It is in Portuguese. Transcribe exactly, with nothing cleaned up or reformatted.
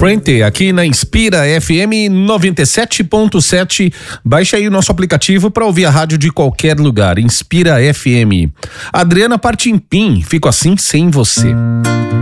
Frente, aqui na Inspira F M noventa e sete ponto sete. Baixe aí o nosso aplicativo para ouvir a rádio de qualquer lugar. Inspira F M. Adriana Partimpim, fico assim sem você.